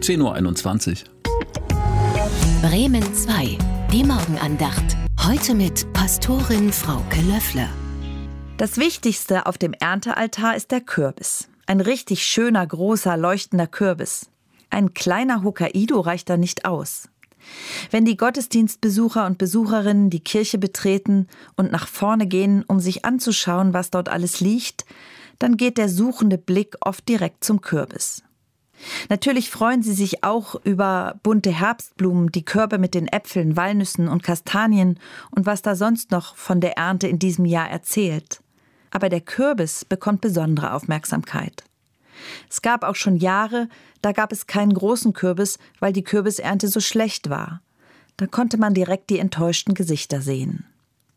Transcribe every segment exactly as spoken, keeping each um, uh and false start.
zehn Uhr einundzwanzig. Bremen zwei, die Morgenandacht. Heute mit Pastorin Frauke Löffler. Das Wichtigste auf dem Erntealtar ist der Kürbis. Ein richtig schöner, großer, leuchtender Kürbis. Ein kleiner Hokkaido reicht da nicht aus. Wenn die Gottesdienstbesucher und Besucherinnen die Kirche betreten und nach vorne gehen, um sich anzuschauen, was dort alles liegt, dann geht der suchende Blick oft direkt zum Kürbis. Natürlich freuen sie sich auch über bunte Herbstblumen, die Körbe mit den Äpfeln, Walnüssen und Kastanien und was da sonst noch von der Ernte in diesem Jahr erzählt. Aber der Kürbis bekommt besondere Aufmerksamkeit. Es gab auch schon Jahre, da gab es keinen großen Kürbis, weil die Kürbisernte so schlecht war. Da konnte man direkt die enttäuschten Gesichter sehen.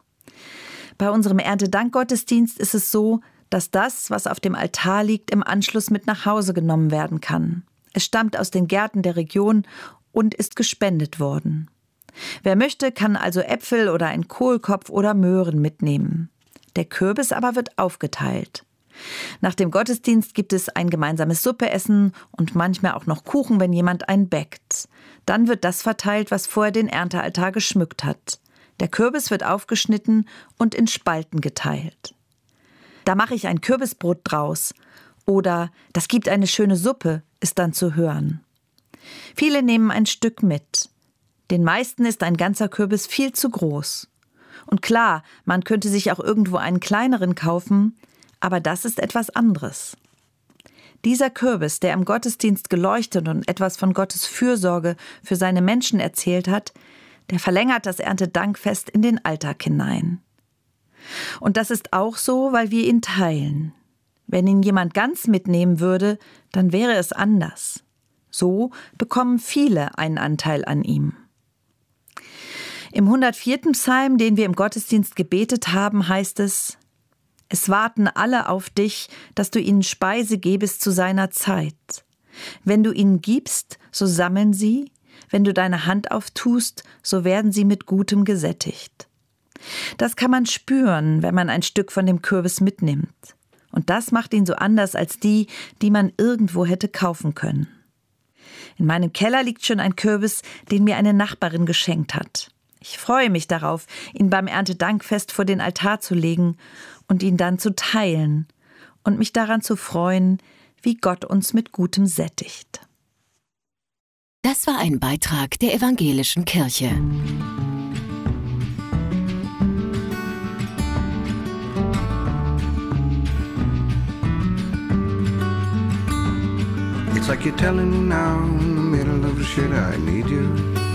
Bei unserem Erntedankgottesdienst ist es so, dass das, was auf dem Altar liegt, im Anschluss mit nach Hause genommen werden kann. Es stammt aus den Gärten der Region und ist gespendet worden. Wer möchte, kann also Äpfel oder einen Kohlkopf oder Möhren mitnehmen. Der Kürbis aber wird aufgeteilt. Nach dem Gottesdienst gibt es ein gemeinsames Suppeessen und manchmal auch noch Kuchen, wenn jemand einen bäckt. Dann wird das verteilt, was vorher den Erntealtar geschmückt hat. Der Kürbis wird aufgeschnitten und in Spalten geteilt. Da mache ich ein Kürbisbrot draus. Oder das gibt eine schöne Suppe, ist dann zu hören. Viele nehmen ein Stück mit. Den meisten ist ein ganzer Kürbis viel zu groß. Und klar, man könnte sich auch irgendwo einen kleineren kaufen, aber das ist etwas anderes. Dieser Kürbis, der im Gottesdienst geleuchtet und etwas von Gottes Fürsorge für seine Menschen erzählt hat, der verlängert das Erntedankfest in den Alltag hinein. Und das ist auch so, weil wir ihn teilen. Wenn ihn jemand ganz mitnehmen würde, dann wäre es anders. So bekommen viele einen Anteil an ihm. Im hundertvierten Psalm, den wir im Gottesdienst gebetet haben, heißt es: Es warten alle auf dich, dass du ihnen Speise gebest zu seiner Zeit. Wenn du ihnen gibst, so sammeln sie. Wenn du deine Hand auftust, so werden sie mit Gutem gesättigt. Das kann man spüren, wenn man ein Stück von dem Kürbis mitnimmt. Und das macht ihn so anders als die, die man irgendwo hätte kaufen können. In meinem Keller liegt schon ein Kürbis, den mir eine Nachbarin geschenkt hat. Ich freue mich darauf, ihn beim Erntedankfest vor den Altar zu legen und ihn dann zu teilen und mich daran zu freuen, wie Gott uns mit Gutem sättigt. Das war ein Beitrag der Evangelischen Kirche. It's like you're telling me now in the middle of the shit I need you.